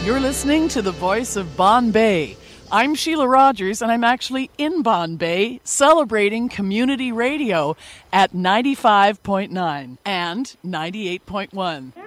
You're listening to the voice of Bombay. I'm Sheila Rogers, and I'm actually in Bombay celebrating community radio at 95.9 and 98.1.